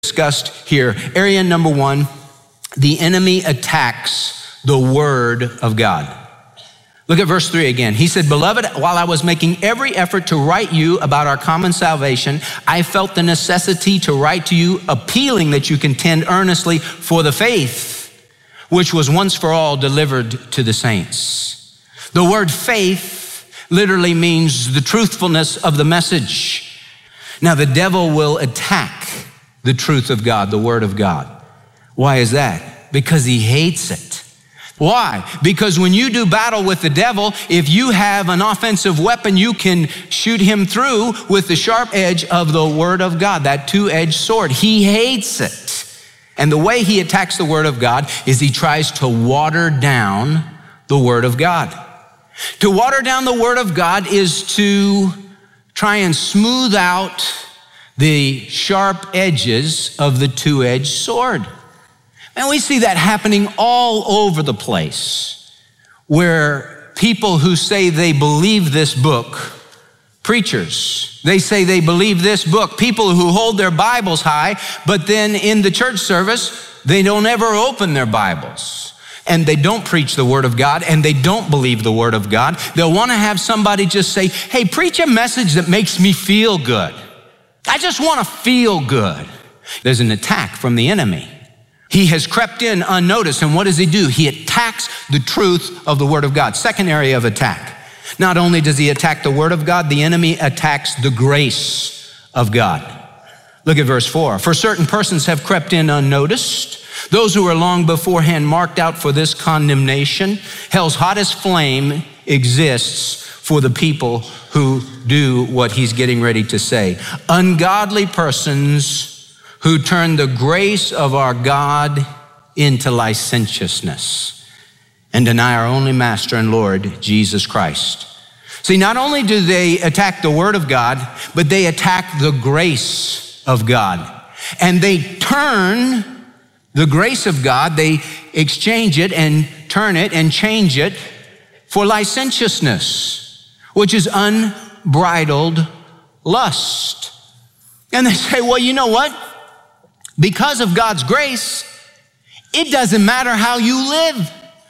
discussed here. Area number one, the enemy attacks the word of God. Look at verse 3 again. He said, "Beloved, while I was making every effort to write you about our common salvation, I felt the necessity to write to you, appealing that you contend earnestly for the faith, which was once for all delivered to the saints." The word faith literally means the truthfulness of the message. Now, the devil will attack the truth of God, the word of God. Why is that? Because he hates it. Why? Because when you do battle with the devil, if you have an offensive weapon, you can shoot him through with the sharp edge of the word of God, that two-edged sword. He hates it. And the way he attacks the word of God is he tries to water down the word of God. To water down the word of God is to try and smooth out the sharp edges of the two-edged sword. And we see that happening all over the place, where people who say they believe this book, preachers, they say they believe this book, people who hold their Bibles high, but then in the church service, they don't ever open their Bibles. And they don't preach the word of God, and they don't believe the word of God. They'll want to have somebody just say, "Hey, preach a message that makes me feel good. I just want to feel good." There's an attack from the enemy. He has crept in unnoticed, and what does he do? He attacks the truth of the word of God. Second area of attack. Not only does he attack the word of God, the enemy attacks the grace of God. Look at verse 4. "For certain persons have crept in unnoticed, those who were long beforehand marked out for this condemnation. Hell's hottest flame exists for the people who do what he's getting ready to say. Ungodly persons who turn the grace of our God into licentiousness and deny our only master and Lord, Jesus Christ." See, not only do they attack the word of God, but they attack the grace of God. And they turn the grace of God, they exchange it and turn it and change it for licentiousness, which is unbridled lust. And they say, well, you know what? Because of God's grace, it doesn't matter how you live.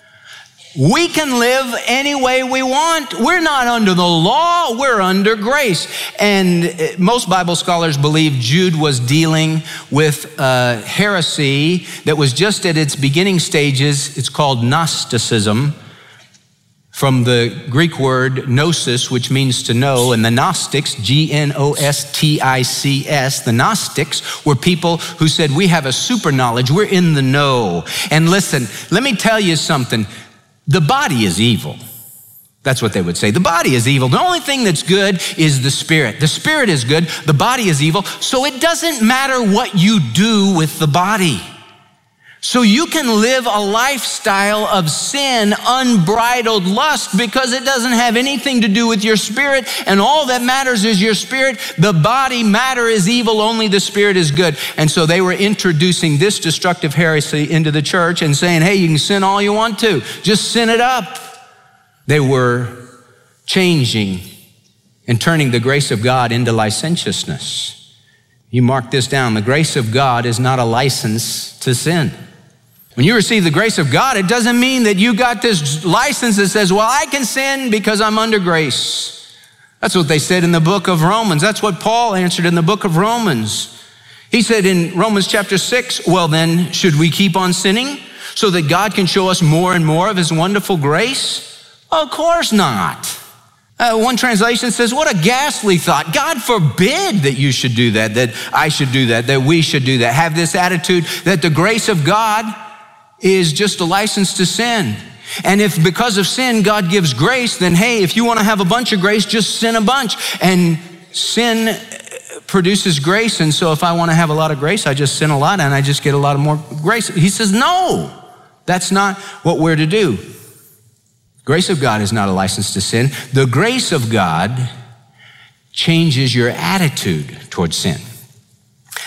We can live any way we want. We're not under the law, we're under grace. And most Bible scholars believe Jude was dealing with a heresy that was just at its beginning stages. It's called Gnosticism, from the Greek word gnosis, which means to know, and the Gnostics, Gnostics, the Gnostics were people who said, we have a super knowledge, we're in the know. And listen, let me tell you something. The body is evil. That's what they would say. The body is evil. The only thing that's good is the spirit. The spirit is good. The body is evil. So it doesn't matter what you do with the body. So you can live a lifestyle of sin, unbridled lust, because it doesn't have anything to do with your spirit, and all that matters is your spirit. The body, matter is evil, only the spirit is good. And so they were introducing this destructive heresy into the church and saying, hey, you can sin all you want to, just sin it up. They were changing and turning the grace of God into licentiousness. You mark this down. The grace of God is not a license to sin. When you receive the grace of God, it doesn't mean that you got this license that says, well, I can sin because I'm under grace. That's what they said in the book of Romans. That's what Paul answered in the book of Romans. He said in Romans chapter 6, well then, should we keep on sinning so that God can show us more and more of his wonderful grace? Of course not. One translation says, what a ghastly thought. God forbid that you should do that I should do that we should do that. Have this attitude that the grace of God is just a license to sin. And if because of sin, God gives grace, then hey, if you want to have a bunch of grace, just sin a bunch. And sin produces grace. And so if I want to have a lot of grace, I just sin a lot and I just get a lot of more grace. He says, no, that's not what we're to do. Grace of God is not a license to sin. The grace of God changes your attitude towards sin.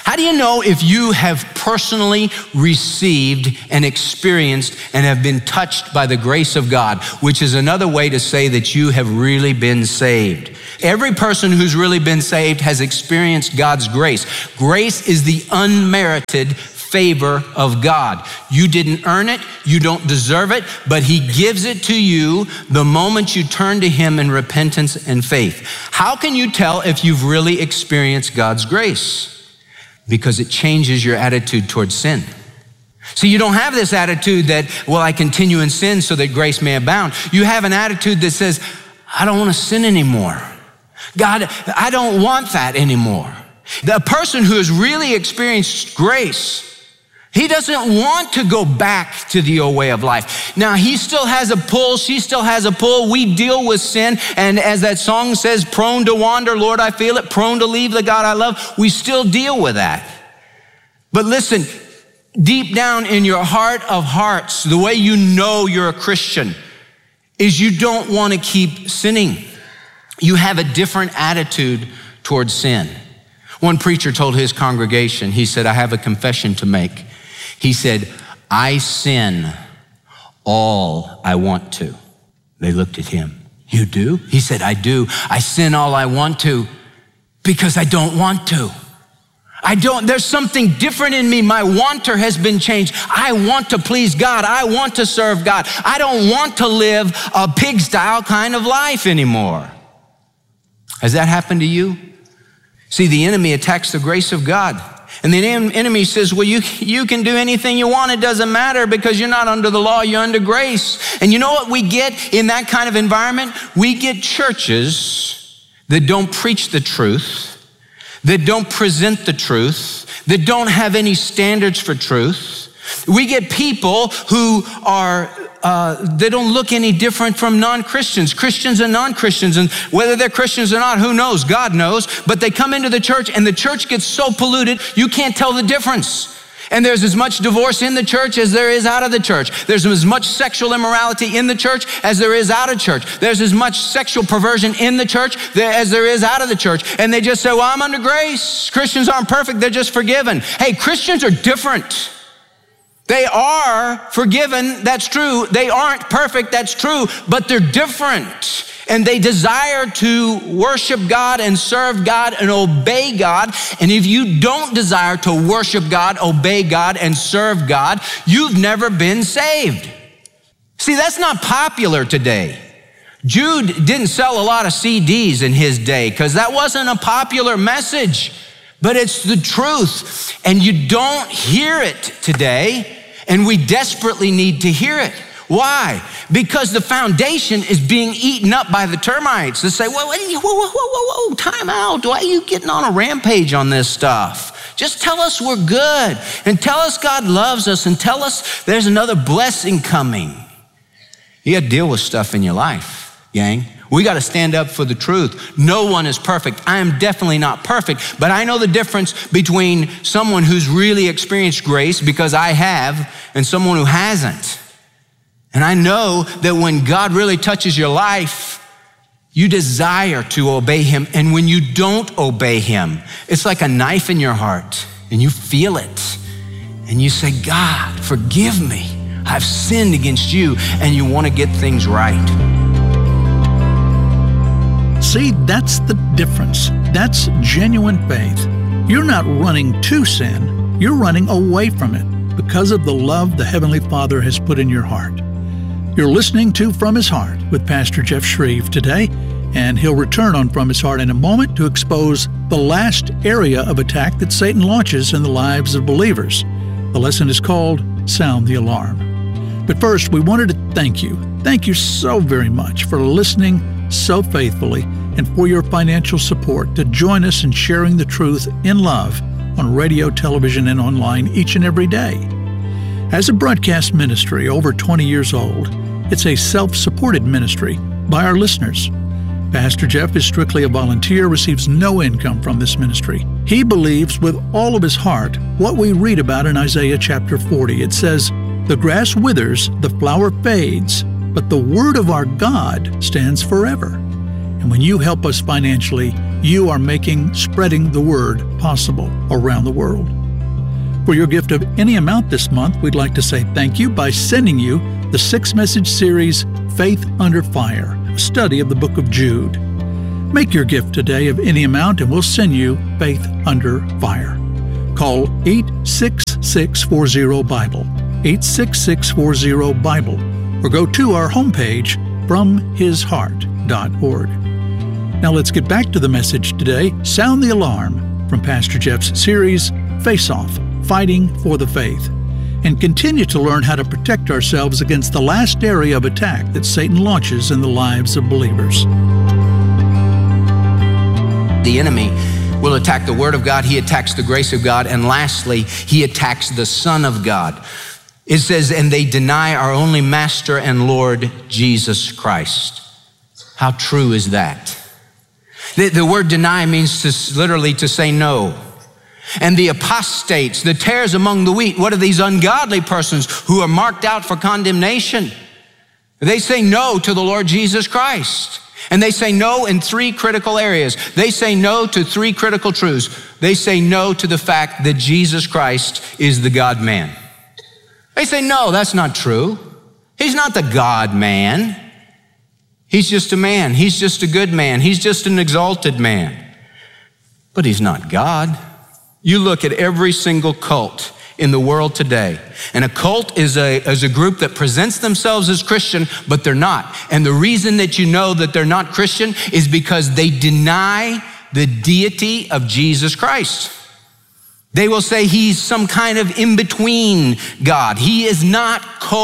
How do you know if you have personally received and experienced and have been touched by the grace of God, which is another way to say that you have really been saved? Every person who's really been saved has experienced God's grace. Grace is the unmerited favor of God. You didn't earn it, you don't deserve it, but he gives it to you the moment you turn to him in repentance and faith. How can you tell if you've really experienced God's grace? Because it changes your attitude towards sin. See, you don't have this attitude that, well, I continue in sin so that grace may abound. You have an attitude that says, I don't want to sin anymore. God, I don't want that anymore. The person who has really experienced grace, he doesn't want to go back to the old way of life. Now, he still has a pull. She still has a pull. We deal with sin. And as that song says, prone to wander, Lord, I feel it. Prone to leave the God I love. We still deal with that. But listen, deep down in your heart of hearts, the way you know you're a Christian is you don't want to keep sinning. You have a different attitude towards sin. One preacher told his congregation, he said, I have a confession to make. He said, I sin all I want to. They looked at him. You do? He said, I do. I sin all I want to because I don't want to. There's something different in me. My wanter has been changed. I want to please God. I want to serve God. I don't want to live a pig-style kind of life anymore. Has that happened to you? See, the enemy attacks the grace of God. And the enemy says, well, you can do anything you want. It doesn't matter because you're not under the law, you're under grace. And you know what we get in that kind of environment? We get churches that don't preach the truth, that don't present the truth, that don't have any standards for truth. We get people who are they don't look any different from non-Christians, Christians and non-Christians. And whether they're Christians or not, who knows? God knows. But they come into the church and the church gets so polluted, you can't tell the difference. And there's as much divorce in the church as there is out of the church. There's as much sexual immorality in the church as there is out of church. There's as much sexual perversion in the church as there is out of the church. And they just say, well, I'm under grace. Christians aren't perfect, they're just forgiven. Hey, Christians are different. They are forgiven, that's true. They aren't perfect, that's true, but they're different. And they desire to worship God and serve God and obey God. And if you don't desire to worship God, obey God, and serve God, you've never been saved. See, that's not popular today. Jude didn't sell a lot of CDs in his day because that wasn't a popular message. But it's the truth, and you don't hear it today, and we desperately need to hear it. Why? Because the foundation is being eaten up by the termites. They say, well, whoa, time out. Why are you getting on a rampage on this stuff? Just tell us we're good, and tell us God loves us, and tell us there's another blessing coming. You got to deal with stuff in your life, gang. We got to stand up for the truth. No one is perfect. I am definitely not perfect, but I know the difference between someone who's really experienced grace, because I have, and someone who hasn't. And I know that when God really touches your life, you desire to obey him. And when you don't obey him, it's like a knife in your heart, and you feel it. And you say, God, forgive me. I've sinned against you, and you want to get things right. See, that's the difference. That's genuine faith. You're not running to sin, you're running away from it because of the love the Heavenly Father has put in your heart. You're listening to From His Heart with Pastor Jeff Shreve today, and he'll return on From His Heart in a moment to expose the last area of attack that Satan launches in the lives of believers. The lesson is called Sound the Alarm. But first, we wanted to thank you. Thank you so very much for listening so faithfully and for your financial support to join us in sharing the truth in love on radio, television, and online each and every day. As a broadcast ministry over 20 years old, it's a self-supported ministry by our listeners. Pastor Jeff is strictly a volunteer, receives no income from this ministry. He believes with all of his heart what we read about in Isaiah chapter 40. It says, "The grass withers, the flower fades, but the word of our God stands forever." And when you help us financially, you are making spreading the word possible around the world. For your gift of any amount this month, we'd like to say thank you by sending you the 6-message series, Faith Under Fire, a study of the book of Jude. Make your gift today of any amount and we'll send you Faith Under Fire. Call 86640-BIBLE, 86640-BIBLE, or go to our homepage, FromHisHeart.org. Now let's get back to the message today, Sound the Alarm, from Pastor Jeff's series, Face Off, Fighting for the Faith, and continue to learn how to protect ourselves against the last area of attack that Satan launches in the lives of believers. The enemy will attack the Word of God, he attacks the grace of God, and lastly, he attacks the Son of God. It says, and they deny our only Master and Lord, Jesus Christ. How true is that? The word deny means literally to say no. And the apostates, the tares among the wheat, what are these ungodly persons who are marked out for condemnation? They say no to the Lord Jesus Christ. And they say no in 3 critical areas. They say no to 3 critical truths. They say no to the fact that Jesus Christ is the God-man. They say, no, that's not true. He's not the God-man. He's just a man. He's just a good man. He's just an exalted man. But he's not God. You look at every single cult in the world today, and a cult is a group that presents themselves as Christian, but they're not. And the reason that you know that they're not Christian is because they deny the deity of Jesus Christ. They will say he's some kind of in-between God. He is not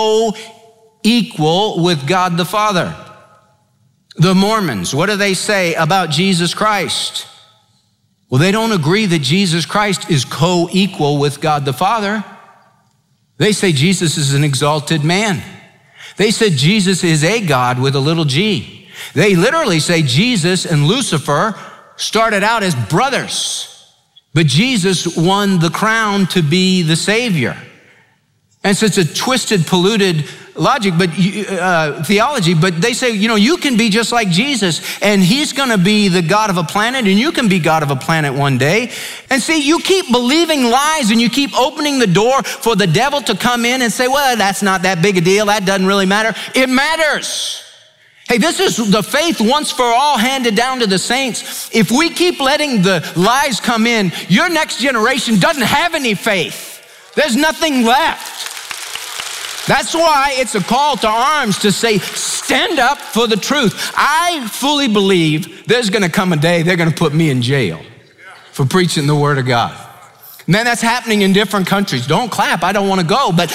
co-equal with God the Father. The Mormons, what do they say about Jesus Christ? Well, they don't agree that Jesus Christ is co-equal with God the Father. They say Jesus is an exalted man. They said Jesus is a God with a little g. They literally say Jesus and Lucifer started out as brothers, but Jesus won the crown to be the Savior. And so it's a twisted, polluted logic, but theology, but they say, you can be just like Jesus, and he's gonna be the God of a planet, and you can be God of a planet one day. And see, you keep believing lies, and you keep opening the door for the devil to come in and say, well, that's not that big a deal, that doesn't really matter. It matters. Hey, this is the faith once for all handed down to the saints. If we keep letting the lies come in, your next generation doesn't have any faith. There's nothing left. That's why it's a call to arms to say, stand up for the truth. I fully believe there's gonna come a day they're gonna put me in jail for preaching the Word of God. Man, that's happening in different countries. Don't clap, I don't wanna go, but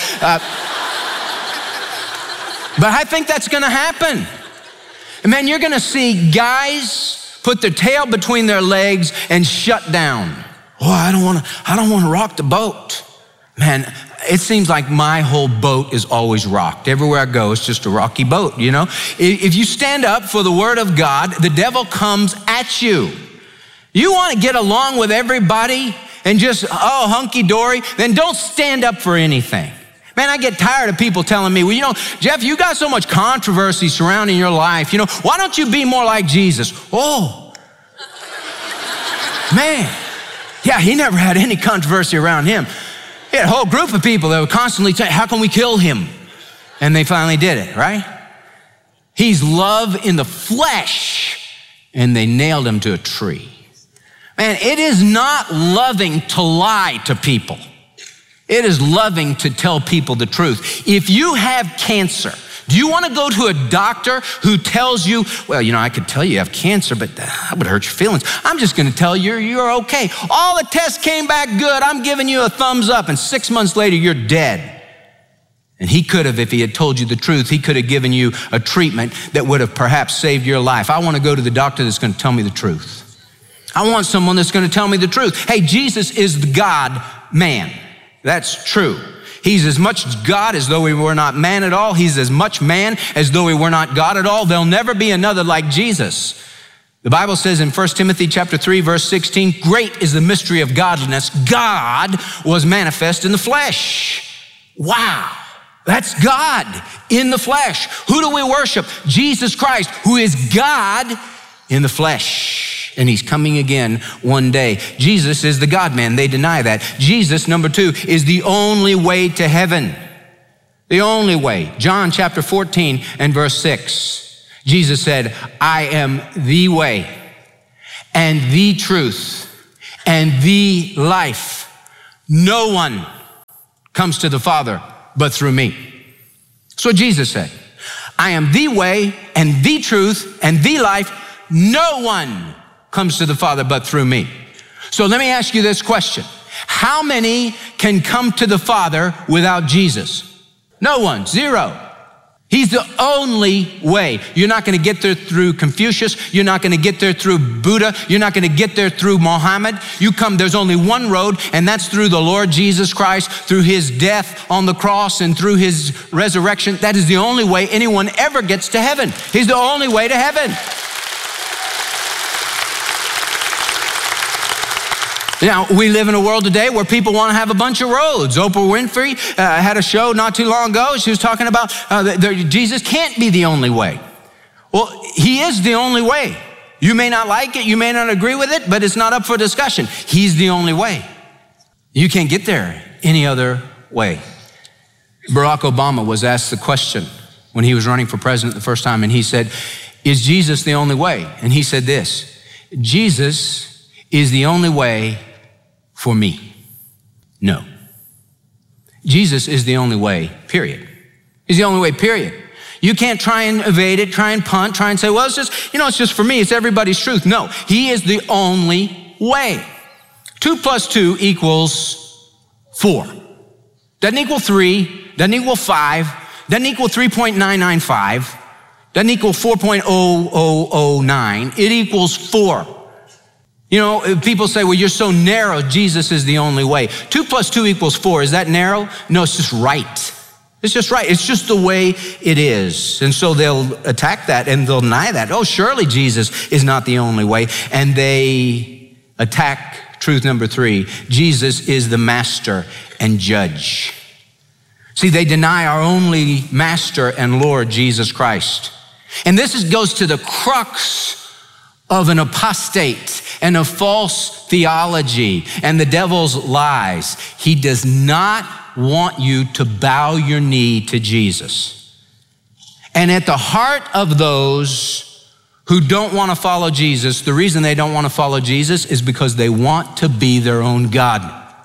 I think that's gonna happen. And man, you're gonna see guys put their tail between their legs and shut down. Oh, I don't wanna rock the boat. Man, it seems like my whole boat is always rocked. Everywhere I go, it's just a rocky boat, If you stand up for the Word of God, the devil comes at you. You wanna get along with everybody and just, hunky-dory, then don't stand up for anything. Man, I get tired of people telling me, well, Jeff, you got so much controversy surrounding your life. Why don't you be more like Jesus? Oh, man. Yeah, he never had any controversy around him. He had a whole group of people that were constantly saying, how can we kill him? And they finally did it, right? He's love in the flesh, and they nailed him to a tree. Man, it is not loving to lie to people. It is loving to tell people the truth. If you have cancer, do you want to go to a doctor who tells you, well, I could tell you have cancer, but that would hurt your feelings. I'm just going to tell you you're okay. All the tests came back good. I'm giving you a thumbs up, and 6 months later, you're dead. And he could have, if he had told you the truth, he could have given you a treatment that would have perhaps saved your life. I want to go to the doctor that's going to tell me the truth. I want someone that's going to tell me the truth. Hey, Jesus is the God-man. That's true. He's as much God as though he were not man at all. He's as much man as though he were not God at all. There'll never be another like Jesus. The Bible says in 1 Timothy chapter 3, verse 16, great is the mystery of godliness. God was manifest in the flesh. Wow, that's God in the flesh. Who do we worship? Jesus Christ, who is God in the flesh. and he's coming again one day. Jesus is the God-man. They deny that. Jesus, number 2, is the only way to heaven. The only way. John chapter 14 and verse 6. Jesus said, I am the way and the truth and the life. No one comes to the Father but through me. That's what Jesus said. I am the way and the truth and the life. No one comes to the Father but through me. So let me ask you this question. How many can come to the Father without Jesus? No one, 0. He's the only way. You're not going to get there through Confucius. You're not going to get there through Buddha. You're not going to get there through Muhammad. There's only one road, and that's through the Lord Jesus Christ, through his death on the cross and through his resurrection. That is the only way anyone ever gets to heaven. He's the only way to heaven. Now, we live in a world today where people want to have a bunch of roads. Oprah Winfrey had a show not too long ago. She was talking about Jesus can't be the only way. Well, he is the only way. You may not like it, you may not agree with it, but it's not up for discussion. He's the only way. You can't get there any other way. Barack Obama was asked the question when he was running for president the first time, and he said, is Jesus the only way? And he said this, Jesus is the only way for me. No. Jesus is the only way, period. He's the only way, period. You can't try and evade it, try and punt, try and say, well, it's just for me. It's everybody's truth. No, he is the only way. 2 + 2 = 4. Doesn't equal 3, doesn't equal 5, doesn't equal 3.995, doesn't equal 4.0009. It equals 4. You know, people say, well, you're so narrow, Jesus is the only way. 2 + 2 = 4. Is that narrow? No, it's just right. It's just right. It's just the way it is. And so they'll attack that and they'll deny that. Oh, surely Jesus is not the only way. And they attack truth number 3. Jesus is the master and judge. See, they deny our only master and Lord, Jesus Christ. And this goes to the crux of an apostate and a false theology and the devil's lies. He does not want you to bow your knee to Jesus. And at the heart of those who don't want to follow Jesus, the reason they don't want to follow Jesus is because they want to be their own God.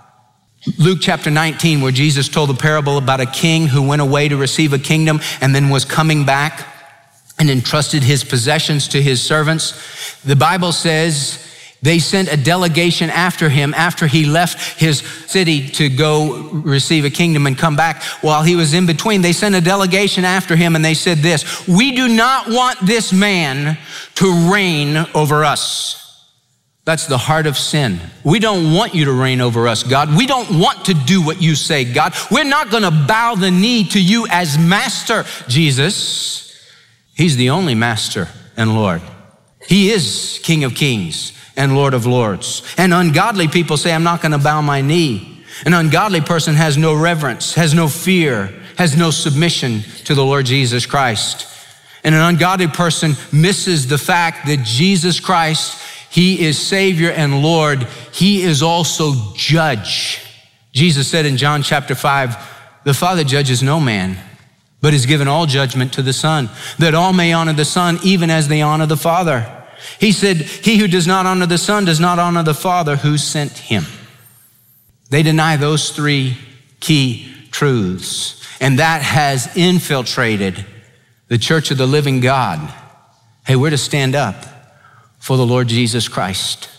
Luke chapter 19, where Jesus told the parable about a king who went away to receive a kingdom and then was coming back and entrusted his possessions to his servants. The Bible says they sent a delegation after him after he left his city to go receive a kingdom and come back. While he was in between, they sent a delegation after him and they said this, we do not want this man to reign over us. That's the heart of sin. We don't want you to reign over us, God. We don't want to do what you say, God. We're not going to bow the knee to you as master, Jesus. He's the only master and Lord. He is King of Kings and Lord of Lords. And ungodly people say, I'm not going to bow my knee. An ungodly person has no reverence, has no fear, has no submission to the Lord Jesus Christ. And an ungodly person misses the fact that Jesus Christ, he is Savior and Lord. He is also judge. Jesus said in John chapter 5, the Father judges no man, but has given all judgment to the Son, that all may honor the Son even as they honor the Father. He said, he who does not honor the Son does not honor the Father who sent him. They deny those 3 key truths, and that has infiltrated the church of the living God. Hey, we're to stand up for the Lord Jesus Christ.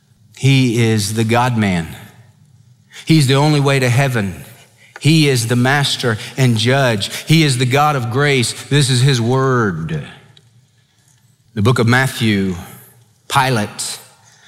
He is the God-man. He's the only way to heaven. He is the master and judge. He is the God of grace. This is his word. The book of Matthew, Pilate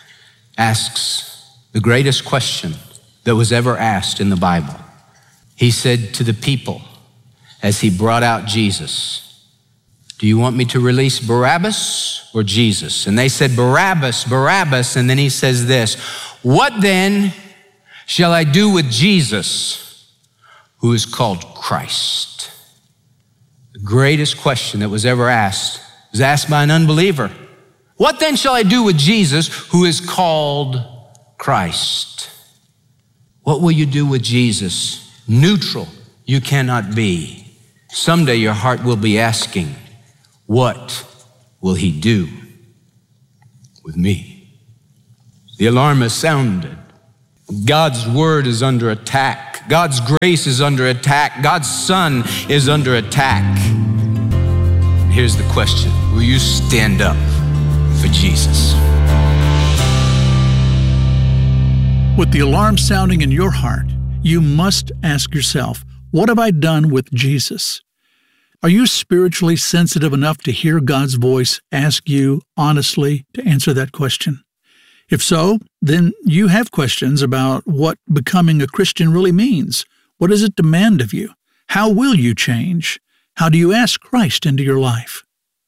asks the greatest question that was ever asked in the Bible. He said to the people as he brought out Jesus, do you want me to release Barabbas or Jesus? And they said, Barabbas, Barabbas. And then he says this, what then shall I do with Jesus, who is called Christ? The greatest question that was ever asked was asked by an unbeliever. What then shall I do with Jesus, who is called Christ? What will you do with Jesus? Neutral you cannot be. Someday your heart will be asking, what will he do with me? The alarm has sounded. God's word is under attack. God's grace is under attack. God's Son is under attack. And here's the question: will you stand up for Jesus? With the alarm sounding in your heart, you must ask yourself, what have I done with Jesus? Are you spiritually sensitive enough to hear God's voice ask you honestly to answer that question? If so, then you have questions about what becoming a Christian really means. What does it demand of you? How will you change? How do you ask Christ into your life?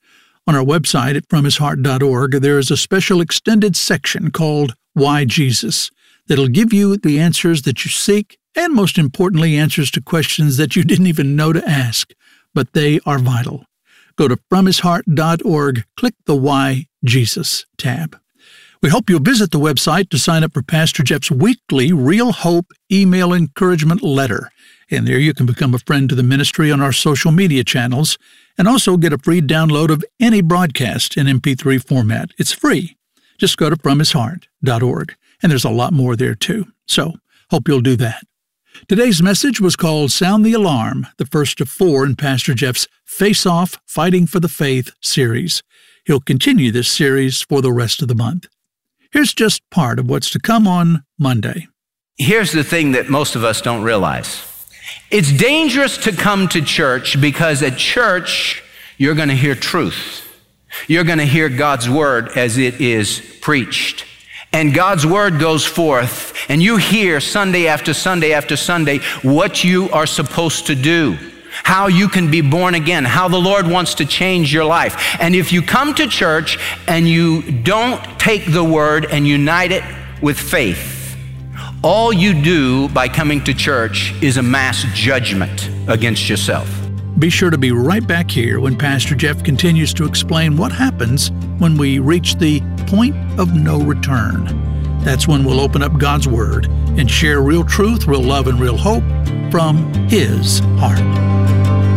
On our website at FromHisHeart.org, there is a special extended section called Why Jesus that'll give you the answers that you seek, and most importantly, answers to questions that you didn't even know to ask, but they are vital. Go to FromHisHeart.org, click the Why Jesus tab. We hope you'll visit the website to sign up for Pastor Jeff's weekly Real Hope email encouragement letter. And there you can become a friend to the ministry on our social media channels and also get a free download of any broadcast in MP3 format. It's free. Just go to FromHisHeart.org. And there's a lot more there too. So, hope you'll do that. Today's message was called Sound the Alarm, the first of 4 in Pastor Jeff's Face Off Fighting for the Faith series. He'll continue this series for the rest of the month. Here's just part of what's to come on Monday. Here's the thing that most of us don't realize. It's dangerous to come to church because at church, you're going to hear truth. You're going to hear God's word as it is preached. And God's word goes forth, and you hear Sunday after Sunday after Sunday what you are supposed to do, how you can be born again, how the Lord wants to change your life. And if you come to church and you don't take the word and unite it with faith, all you do by coming to church is a mass judgment against yourself. Be sure to be right back here when Pastor Jeff continues to explain what happens when we reach the point of no return. That's when we'll open up God's Word and share real truth, real love, and real hope from His heart.